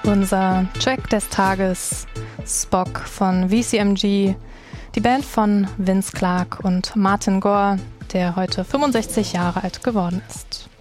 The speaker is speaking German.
Unser Track des Tages, Spock von VCMG, die Band von Vince Clarke und Martin Gore, der heute 65 Jahre alt geworden ist.